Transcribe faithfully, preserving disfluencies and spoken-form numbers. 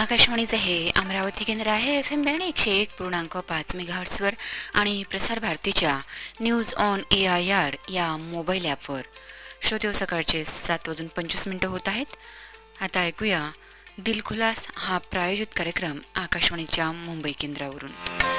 आकाशवाणीचे हे अमरावती केंद्र आहे. एफ एम बँड एकशे एक पूर्णांक पाच मेगाहर्ट्सवर आणि प्रसार भारतीच्या news on A I R या मोबाईल ॲपवर. श्रोते, सकाळचे सात वाजून पंचवीस मिनिटं होत आहेत. आता ऐकूया दिलखुलास हा प्रायोजित कार्यक्रम आकाशवाणीच्या मुंबई केंद्रावरून.